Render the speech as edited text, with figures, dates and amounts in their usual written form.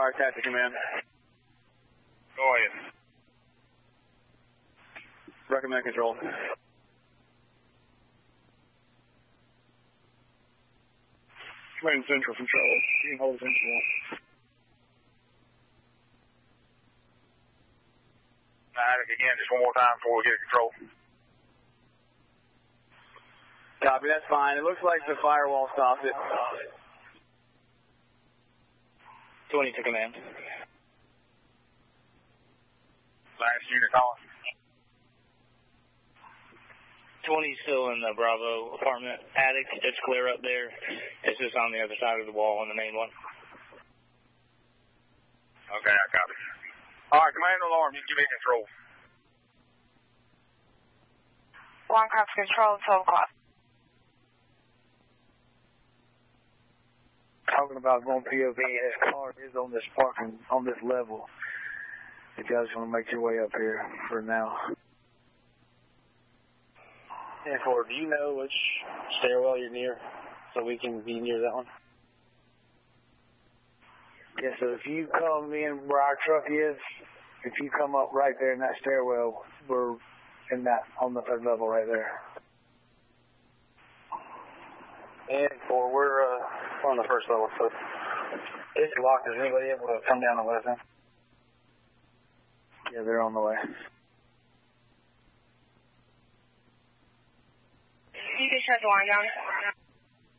fire tactic command. Go ahead. Recommend control. Command Central Control. You can hold Central. Again, just one more time before we get control. Copy, that's fine. It looks like the firewall stopped it. 20 to command. Last unit calling. 20 still in the Bravo apartment attic. It's clear up there. It's just on the other side of the wall on the main one. Okay, I copy. All right, command alarm. You give me control. 1 Cops Control, 12 o'clock. Talking about going POV, his car is on this parking, on this level. If you guys want to make your way up here for now. And for, do you know which stairwell you're near so we can be near that one? Yeah, so if you come in where our truck is, if you come up right there in that stairwell, we're in that, on the 3rd level right there. And for, we're on the 1st level, so it's locked. Is anybody able to come down and let us in? Yeah, they're on the way. You can shut the line down.